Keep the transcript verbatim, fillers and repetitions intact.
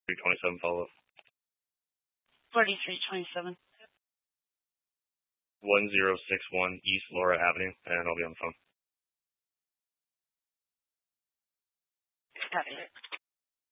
three twenty-seven follow-up. forty-three twenty-seven. one zero six one East Laura Avenue, and I'll be on the phone. Copy it.